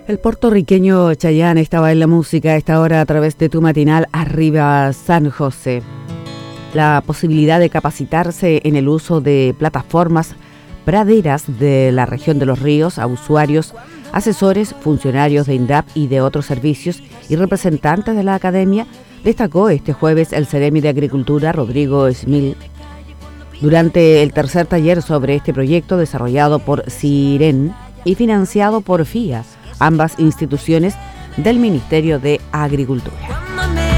El puertorriqueño Chayanne estaba en la música a esta hora a través de tu matinal Arriba San José. La posibilidad de capacitarse en el uso de plataformas praderas de la región de los ríos a usuarios, asesores, funcionarios de INDAP y de otros servicios y representantes de la academia, destacó este jueves el Ceremi de Agricultura Rodrigo Smil durante el tercer taller sobre este proyecto desarrollado por CIREN y financiado por FIA, ambas instituciones del Ministerio de Agricultura.